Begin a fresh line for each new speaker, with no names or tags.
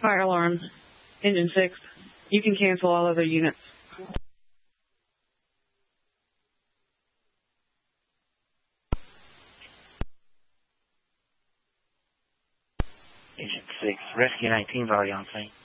Fire alarm. Engine 6. You can cancel all other units.
Engine 6. Rescue 19's already on scene.